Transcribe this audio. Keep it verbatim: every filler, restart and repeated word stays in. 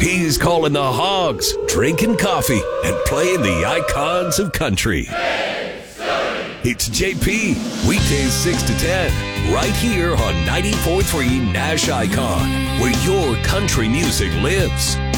He's calling the hogs, drinking coffee, and playing the icons of country. It's J P, weekdays six to ten, right here on ninety-four point three Nash Icon, where your country music lives.